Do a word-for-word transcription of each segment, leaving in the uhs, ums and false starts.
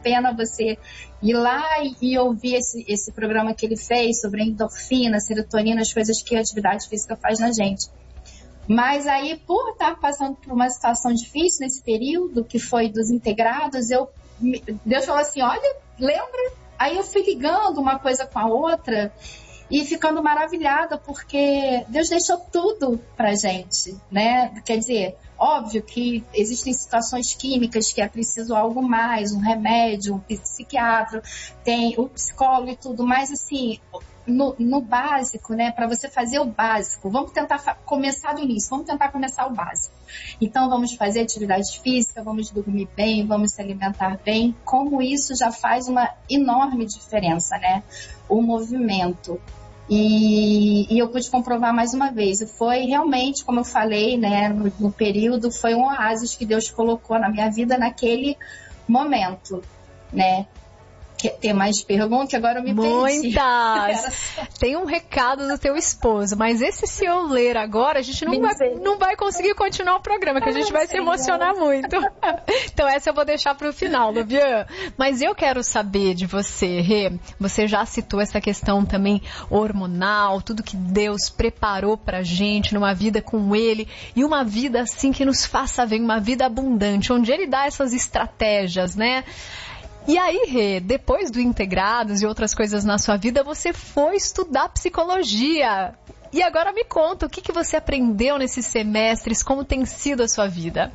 pena você ir lá e, e ouvir esse, esse programa que ele fez sobre endorfina, serotonina, as coisas que a atividade física faz na gente. Mas aí, por estar passando por uma situação difícil nesse período, que foi dos integrados, eu, Deus falou assim, olha, lembra? Aí eu fui ligando uma coisa com a outra e ficando maravilhada, porque Deus deixou tudo pra gente, né? Quer dizer, óbvio que existem situações químicas que é preciso algo mais, um remédio, um psiquiatra, tem o psicólogo e tudo, mas assim, no, no básico, né? Para você fazer o básico, vamos tentar fa- começar do início, vamos tentar começar o básico. Então vamos fazer atividade física, vamos dormir bem, vamos se alimentar bem, como isso já faz uma enorme diferença, né? O movimento. E, e eu pude comprovar mais uma vez. E foi realmente, como eu falei, né, no, no período, foi um oásis que Deus colocou na minha vida naquele momento, né? Que, tem mais perguntas? Agora eu me perdi. Muitas! Tem um recado do teu esposo, mas esse se eu ler agora, a gente não, vai, não vai conseguir continuar o programa, que a gente vai se emocionar muito. Então essa eu vou deixar para o final, Luvian. Mas eu quero saber de você, Rê, você já citou essa questão também hormonal, tudo que Deus preparou pra gente numa vida com Ele, e uma vida assim que nos faça bem, uma vida abundante, onde Ele dá essas estratégias, né? E aí, Rê, depois do Integrados e outras coisas na sua vida, você foi estudar psicologia. E agora me conta, o que, que você aprendeu nesses semestres, como tem sido a sua vida?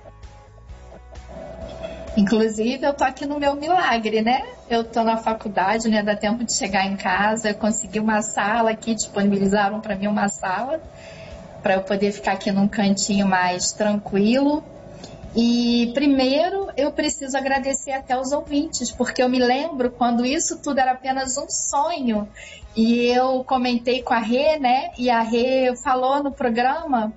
Inclusive, eu tô aqui no meu milagre, né? Eu tô na faculdade, né? Dá tempo de chegar em casa, eu consegui uma sala aqui, disponibilizaram para mim uma sala, para eu poder ficar aqui num cantinho mais tranquilo. E primeiro eu preciso agradecer até os ouvintes, porque eu me lembro quando isso tudo era apenas um sonho e eu comentei com a Rê, né? E a Rê falou no programa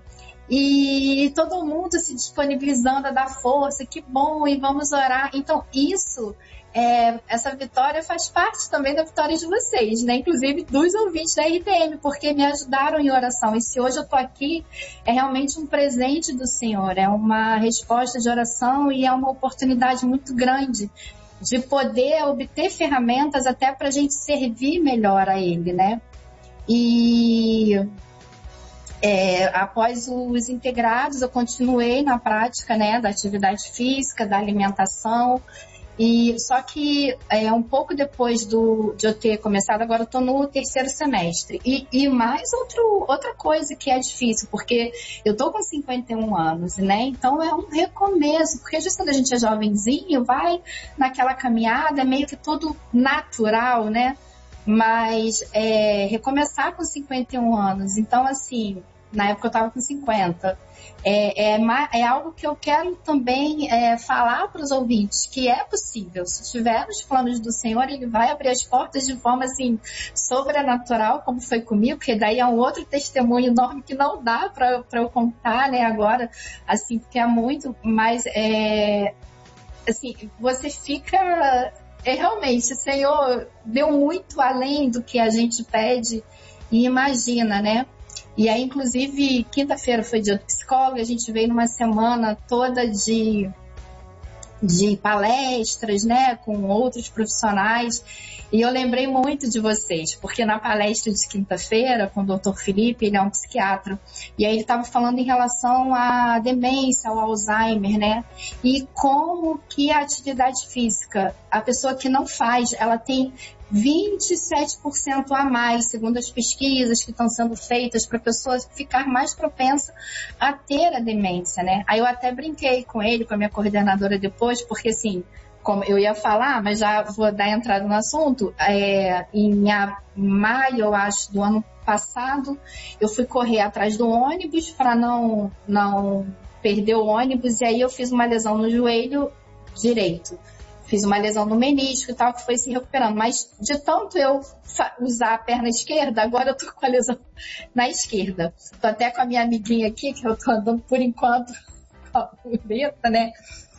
e todo mundo se disponibilizando a dar força, que bom, e vamos orar. Então isso, é, essa vitória faz parte também da vitória de vocês, né? Inclusive dos ouvintes da R T M, porque me ajudaram em oração. E se hoje eu tô aqui, é realmente um presente do Senhor, é uma resposta de oração e é uma oportunidade muito grande de poder obter ferramentas até para a gente servir melhor a Ele, né? E é, após os integrados, eu continuei na prática, né, da atividade física, da alimentação. E só que é, um pouco depois do, de eu ter começado, agora eu estou no terceiro semestre. E, e mais outro, outra coisa que é difícil, porque eu estou com cinquenta e um anos, né? Então é um recomeço, porque justo quando a gente é jovenzinho, vai naquela caminhada, é meio que tudo natural, né? Mas é, recomeçar com cinquenta e um anos, então assim, na época eu estava com cinquenta. É, é, é algo que eu quero também é, falar para os ouvintes, que é possível. Se tiver nos planos do Senhor, Ele vai abrir as portas de forma assim, sobrenatural, como foi comigo, porque daí é um outro testemunho enorme que não dá para eu contar, né, agora, assim, porque é muito, mas é, assim, você fica, é, realmente, o Senhor deu muito além do que a gente pede e imagina, né? E aí, inclusive, quinta-feira foi dia do psicólogo, a gente veio numa semana toda de, de palestras, né, com outros profissionais, e eu lembrei muito de vocês, porque na palestra de quinta-feira, com o doutor Felipe, ele é um psiquiatra, e aí ele estava falando em relação à demência, ao Alzheimer, né, e como que a atividade física, a pessoa que não faz, ela tem vinte e sete por cento a mais, segundo as pesquisas que estão sendo feitas, para a pessoa ficar mais propensa a ter a demência, né? Aí eu até brinquei com ele, com a minha coordenadora depois, porque assim, como eu ia falar, mas já vou dar entrada no assunto, é, em maio, eu acho, do ano passado, eu fui correr atrás do ônibus para não, não perder o ônibus, e aí eu fiz uma lesão no joelho direito. Fiz uma lesão no menisco e tal, que foi se recuperando. Mas de tanto eu usar a perna esquerda, agora eu tô com a lesão na esquerda. Tô até com a minha amiguinha aqui, que eu tô andando por enquanto com a muleta, né?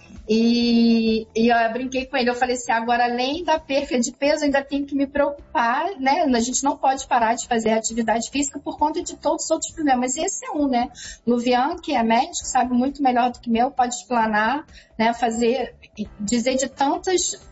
E, e eu brinquei com ele, eu falei assim, agora além da perca de peso, ainda tenho que me preocupar, né? A gente não pode parar de fazer atividade física por conta de todos os outros problemas. Esse é um, né? Luvian, que é médico, sabe muito melhor do que eu, pode explanar, né? Fazer, dizer de tantas